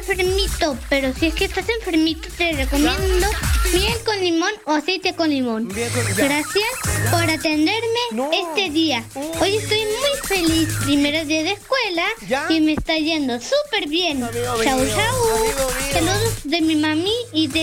enfermito, pero si es que estás enfermito, te recomiendo miel con limón o aceite con limón. Gracias por atenderme este día. Hoy estoy muy feliz. Primer día de escuela y me está yendo súper bien. Chau, chau. Saludos de mi mami y de